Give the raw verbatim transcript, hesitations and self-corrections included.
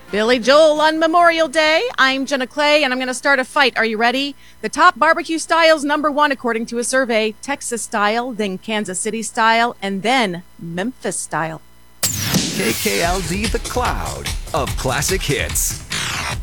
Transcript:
Billy Joel on Memorial Day. I'm Jenna Clay, and I'm going to start a fight. Are you ready? The top barbecue styles, number one, according to a survey, Texas style, then Kansas City style, and then Memphis style. K K L D, the cloud of classic hits.